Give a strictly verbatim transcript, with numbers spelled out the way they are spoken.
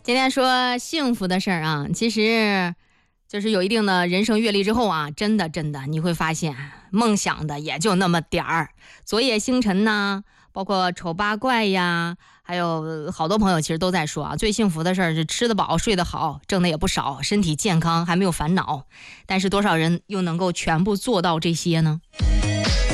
今天说幸福的事儿啊，其实就是有一定的人生阅历之后啊，真的真的你会发现，梦想的也就那么点儿。昨夜星辰呐，包括丑八怪呀，还有好多朋友其实都在说啊，最幸福的事儿是吃得饱、睡得好、挣的也不少、身体健康，还没有烦恼。但是多少人又能够全部做到这些呢？